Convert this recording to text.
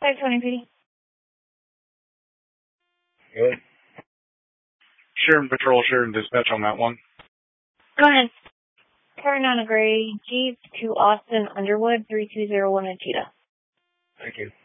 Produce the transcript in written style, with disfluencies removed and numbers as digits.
520 PD. Good. Sheridan Patrol, Sheridan Dispatch on that one. Go ahead. Turn on a gray Jeep to Austin Underwood, 3201 Antietam. Thank you.